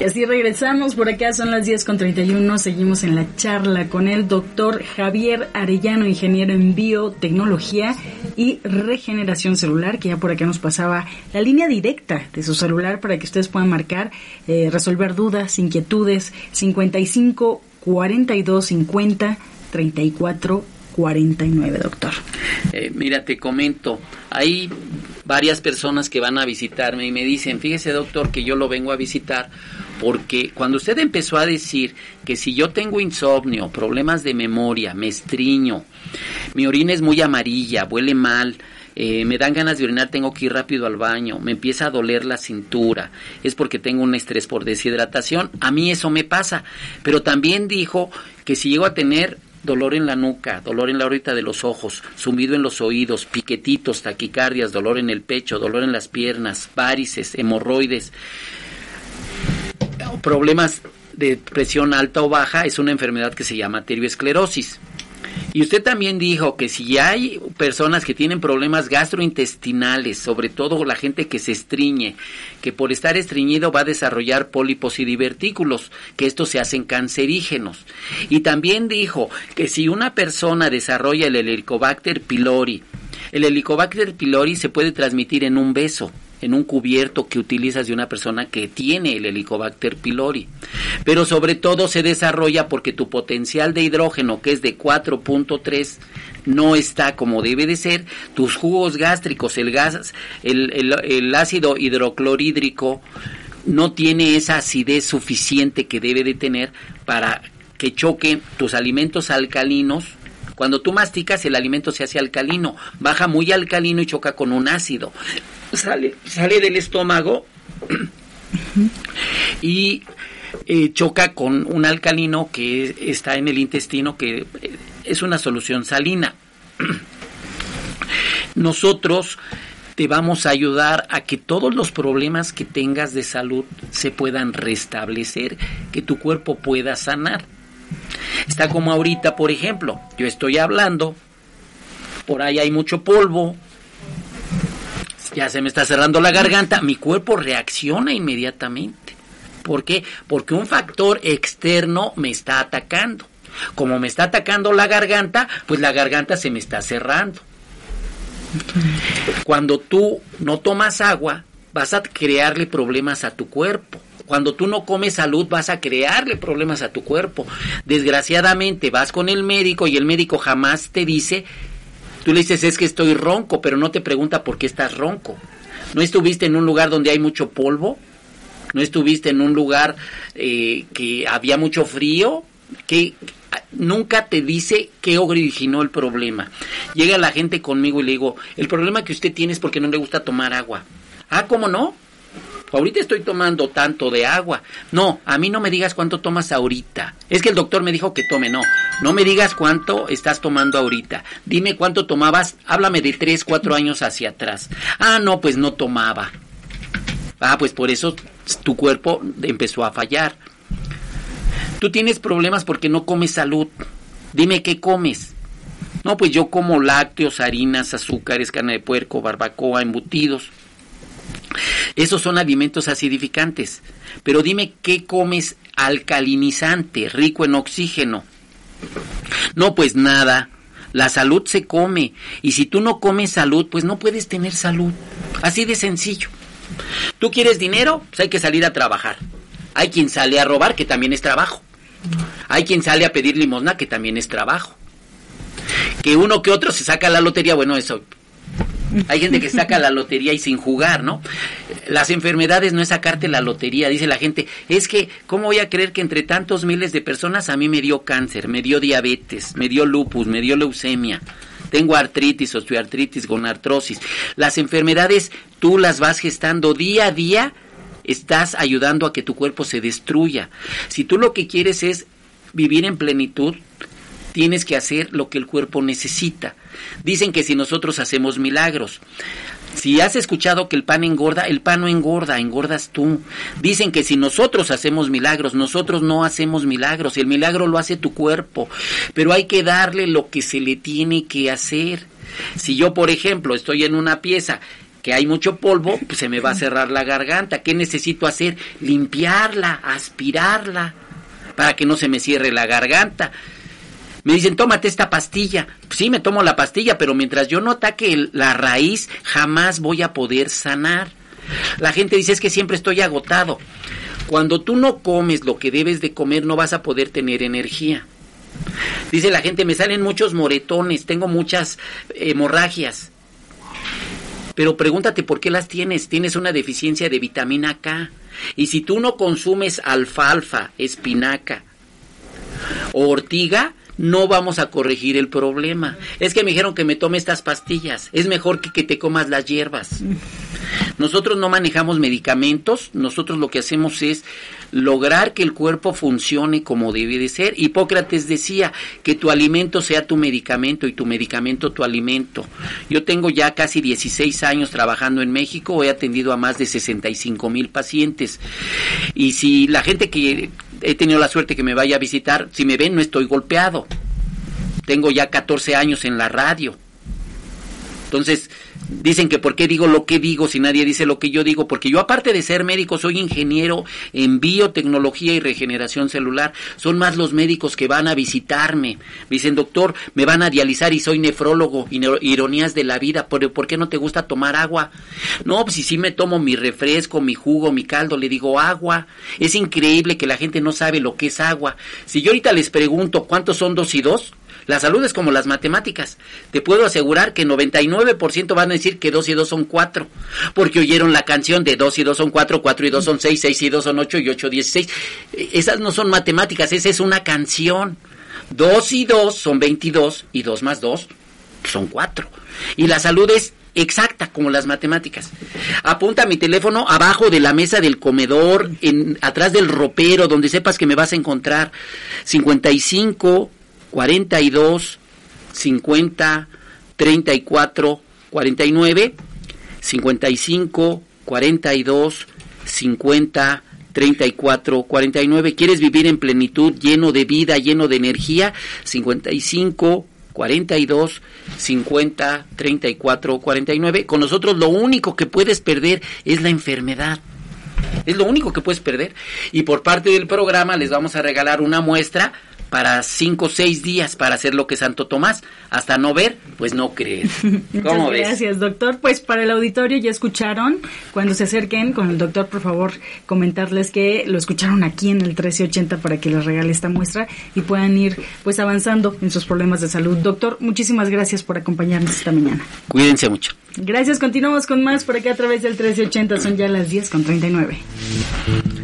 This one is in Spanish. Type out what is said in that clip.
Y así regresamos, por acá son las 10:31, seguimos en la charla con el doctor Javier Arellano, ingeniero en biotecnología y regeneración celular, que ya por acá nos pasaba la línea directa de su celular para que ustedes puedan marcar, resolver dudas, inquietudes, 55 42 50 34 49, doctor. Mira, te comento, hay varias personas que van a visitarme y me dicen, fíjese, doctor, que yo lo vengo a visitar porque cuando usted empezó a decir que si yo tengo insomnio, problemas de memoria, me estriño, mi orina es muy amarilla, huele mal, me dan ganas de orinar, tengo que ir rápido al baño, me empieza a doler la cintura, es porque tengo un estrés por deshidratación, a mí eso me pasa, pero también dijo que si llego a tener dolor en la nuca, dolor en la órbita de los ojos, zumbido en los oídos, piquetitos, taquicardias, dolor en el pecho, dolor en las piernas, varices, hemorroides, problemas de presión alta o baja, es una enfermedad que se llama arteriosclerosis. Y usted también dijo que si hay personas que tienen problemas gastrointestinales, sobre todo la gente que se estriñe, que por estar estreñido va a desarrollar pólipos y divertículos, que estos se hacen cancerígenos. Y también dijo que si una persona desarrolla el Helicobacter pylori se puede transmitir en un beso, en un cubierto que utilizas de una persona que tiene el Helicobacter pylori. Pero sobre todo se desarrolla porque tu potencial de hidrógeno, que es de 4.3, no está como debe de ser. Tus jugos gástricos, el ácido hidroclorhídrico no tiene esa acidez suficiente que debe de tener para que choquen tus alimentos alcalinos. Cuando tú masticas, el alimento se hace alcalino, baja muy alcalino y choca con un ácido. Sale del estómago y choca con un alcalino que está en el intestino, que es una solución salina. Nosotros te vamos a ayudar a que todos los problemas que tengas de salud se puedan restablecer, que tu cuerpo pueda sanar. Está como ahorita, por ejemplo, yo estoy hablando, por ahí hay mucho polvo, ya se me está cerrando la garganta, mi cuerpo reacciona inmediatamente. ¿Por qué? Porque un factor externo me está atacando. Como me está atacando la garganta, pues la garganta se me está cerrando. Cuando tú no tomas agua, vas a crearle problemas a tu cuerpo. Cuando tú no comes salud, vas a crearle problemas a tu cuerpo. Desgraciadamente vas con el médico y el médico jamás te dice, tú le dices, es que estoy ronco, pero no te pregunta por qué estás ronco. ¿No estuviste en un lugar donde hay mucho polvo? ¿No estuviste en un lugar que había mucho frío? Que nunca te dice qué originó el problema. Llega la gente conmigo y le digo, el problema que usted tiene es porque no le gusta tomar agua. Ah, ¿cómo no? Ahorita estoy tomando tanto de agua. No, a mí no me digas cuánto tomas ahorita. Es que el doctor me dijo que tome. No me digas cuánto estás tomando ahorita. Dime cuánto tomabas, háblame de 3, 4 años hacia atrás. Ah, no, pues no tomaba. Ah, pues por eso tu cuerpo empezó a fallar. Tú tienes problemas porque no comes salud. Dime qué comes. No, pues yo como lácteos, harinas, azúcares, carne de puerco, barbacoa, embutidos. Esos son alimentos acidificantes. Pero dime qué comes alcalinizante, rico en oxígeno. No, pues nada. La salud se come. Y si tú no comes salud, pues no puedes tener salud. Así de sencillo. ¿Tú quieres dinero? Pues hay que salir a trabajar. Hay quien sale a robar, que también es trabajo. Hay quien sale a pedir limosna, que también es trabajo. Que uno que otro se saca la lotería, bueno, eso. Hay gente que saca la lotería y sin jugar, ¿no? Las enfermedades no es sacarte la lotería, dice la gente. Es que, ¿cómo voy a creer que entre tantos miles de personas a mí me dio cáncer, me dio diabetes, me dio lupus, me dio leucemia? Tengo artritis, osteoartritis, gonartrosis. Las enfermedades tú las vas gestando día a día, estás ayudando a que tu cuerpo se destruya. Si tú lo que quieres es vivir en plenitud, tienes que hacer lo que el cuerpo necesita. Dicen que si nosotros hacemos milagros, si has escuchado que el pan engorda, el pan no engorda, engordas tú. Dicen que si nosotros hacemos milagros, nosotros no hacemos milagros, el milagro lo hace tu cuerpo, pero hay que darle lo que se le tiene que hacer. Si yo, por ejemplo, estoy en una pieza que hay mucho polvo, pues se me va a cerrar la garganta. ¿Qué necesito hacer? Limpiarla, aspirarla, para que no se me cierre la garganta. Me dicen, tómate esta pastilla. Pues sí, me tomo la pastilla, pero mientras yo no ataque la raíz, jamás voy a poder sanar. La gente dice, es que siempre estoy agotado. Cuando tú no comes lo que debes de comer, no vas a poder tener energía. Dice la gente, me salen muchos moretones, tengo muchas hemorragias. Pero pregúntate por qué las tienes. Tienes una deficiencia de vitamina K. Y si tú no consumes alfalfa, espinaca o ortiga, no vamos a corregir el problema. Es que me dijeron que me tome estas pastillas. Es mejor que te comas las hierbas. Nosotros no manejamos medicamentos. Nosotros lo que hacemos es lograr que el cuerpo funcione como debe de ser. Hipócrates decía que tu alimento sea tu medicamento y tu medicamento tu alimento. Yo tengo ya casi 16 años trabajando en México. He atendido a más de 65,000 pacientes. Y si la gente que he tenido la suerte que me vaya a visitar, si me ven, no estoy golpeado. Tengo ya 14 años en la radio. Entonces, dicen que por qué digo lo que digo si nadie dice lo que yo digo, porque yo, aparte de ser médico, soy ingeniero en biotecnología y regeneración celular. Son más los médicos que van a visitarme. Me dicen, doctor, me van a dializar y soy nefrólogo. Ironías de la vida, ¿por qué no te gusta tomar agua? No, pues si sí me tomo mi refresco, mi jugo, mi caldo, le digo agua. Es increíble que la gente no sabe lo que es agua. Si yo ahorita les pregunto cuántos son 2 y 2, la salud es como las matemáticas. Te puedo asegurar que 99% van a decir que 2 y 2 son 4. Porque oyeron la canción de 2 y 2 son 4, 4 y 2 son 6, 6 y 2 son 8 y 8 16. Esas no son matemáticas, esa es una canción. 2 y 2 son 22 y 2 más 2 son 4. Y la salud es exacta como las matemáticas. Apunta mi teléfono abajo de la mesa del comedor, atrás del ropero, donde sepas que me vas a encontrar. 55 42 50 34 49, 55 42 50 34 49. ¿Quieres vivir en plenitud, lleno de vida, lleno de energía? 55 42 50 34 49. Con nosotros lo único que puedes perder es la enfermedad. Es lo único que puedes perder. Y por parte del programa les vamos a regalar una muestra para 5 o 6 días para hacer lo que Santo Tomás. Hasta no ver, pues no creer. ¿Cómo ves? Gracias, doctor. Pues para el auditorio ya escucharon. Cuando se acerquen con el doctor, por favor, comentarles que lo escucharon aquí en el 1380 para que les regale esta muestra y puedan ir pues avanzando en sus problemas de salud. Doctor, muchísimas gracias por acompañarnos esta mañana. Cuídense mucho. Gracias, continuamos con más por acá a través del 1380. Son ya las 10:39.